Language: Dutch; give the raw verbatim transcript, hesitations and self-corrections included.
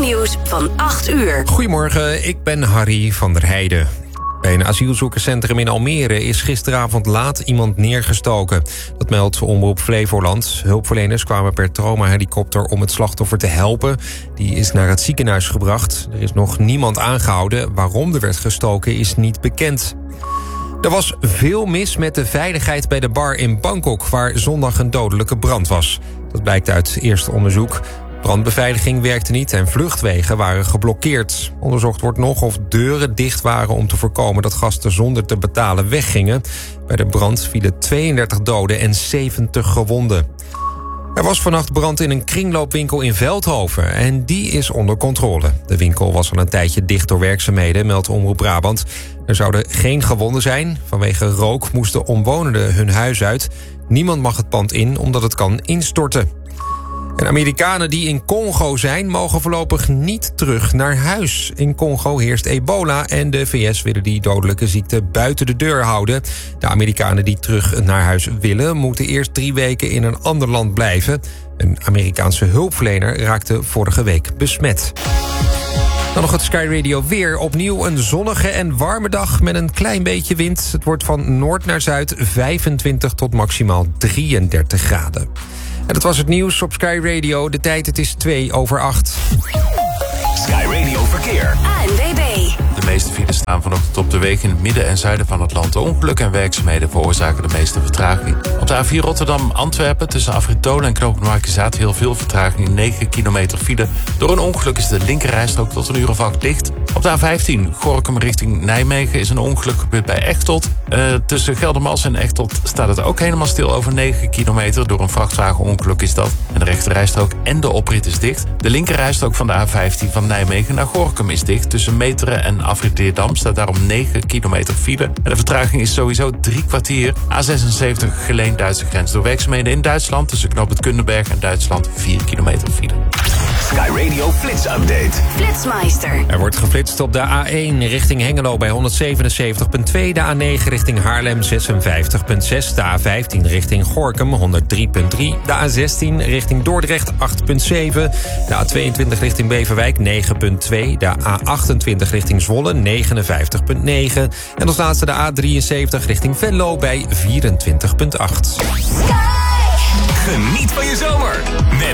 Nieuws van acht uur. Goedemorgen, ik ben Harry van der Heijden. Bij een asielzoekerscentrum in Almere is gisteravond laat iemand neergestoken. Dat meldt Omroep Flevoland. Hulpverleners kwamen per traumahelikopter om het slachtoffer te helpen. Die is naar het ziekenhuis gebracht. Er is nog niemand aangehouden. Waarom er werd gestoken is niet bekend. Er was veel mis met de veiligheid bij de bar in Bangkok, waar zondag een dodelijke brand was. Dat blijkt uit eerste onderzoek. Brandbeveiliging werkte niet en vluchtwegen waren geblokkeerd. Onderzocht wordt nog of deuren dicht waren om te voorkomen dat gasten zonder te betalen weggingen. Bij de brand vielen tweeëndertig doden en zeventig gewonden. Er was vannacht brand in een kringloopwinkel in Veldhoven en die is onder controle. De winkel was al een tijdje dicht door werkzaamheden, meldt Omroep Brabant. Er zouden geen gewonden zijn. Vanwege rook moesten omwonenden hun huis uit. Niemand mag het pand in omdat het kan instorten. En Amerikanen die in Congo zijn, mogen voorlopig niet terug naar huis. In Congo heerst ebola en de V S willen die dodelijke ziekte buiten de deur houden. De Amerikanen die terug naar huis willen, moeten eerst drie weken in een ander land blijven. Een Amerikaanse hulpverlener raakte vorige week besmet. Dan nog het Sky Radio weer. Opnieuw een zonnige en warme dag met een klein beetje wind. Het wordt van noord naar zuid vijfentwintig tot maximaal drieëndertig graden. En dat was het nieuws op Sky Radio. De tijd, het is twee over acht. Sky Radio Verkeer. A N W B. De meeste files staan vanochtend op de wegen in het midden en zuiden van het land. Ongelukken en werkzaamheden veroorzaken de meeste vertraging. Op de A vier Rotterdam-Antwerpen tussen Afrit Tolen en Knooppunt Markizaat heel veel vertraging. negen kilometer file. Door een ongeluk is de linkerrijstrook tot een uur of acht dicht. Op de A vijftien Gorinchem richting Nijmegen is een ongeluk gebeurd bij Echteld. Uh, tussen Geldermalsen en Echteld staat het ook helemaal stil over negen kilometer. Door een vrachtwagenongeluk is dat. En de rechterrijstrook en de oprit is dicht. De linkerrijstrook van de A vijftien van Nijmegen naar Gorinchem is dicht. Tussen Meteren en Afrit Leerdam staat daarom negen kilometer file. En de vertraging is sowieso drie kwartier. A zesenzeventig Geleen-Duitse grens door werkzaamheden in Duitsland. Tussen Knooppunt Kundenberg en Duitsland vier kilometer file. Sky Radio Flits Update. Flitsmeister. Er wordt geflitst op de A één richting Hengelo bij honderdzevenenzeventig komma twee. De A negen richting Haarlem zesenvijftig komma zes. De A vijftien richting Gorinchem honderddrie komma drie. De A zestien richting Dordrecht acht komma zeven. De A tweeëntwintig richting Beverwijk negen komma twee. De A achtentwintig richting Zwolle negenenvijftig komma negen. En als laatste de A drieënzeventig richting Venlo bij vierentwintig komma acht. Geniet van je zomer met